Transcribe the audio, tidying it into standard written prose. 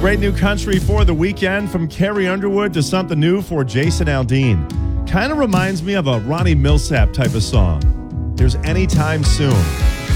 Great new country for the weekend, from Carrie Underwood to something new for Jason Aldean. Kind of reminds me of a Ronnie Millsap type of song. Here's Anytime Soon.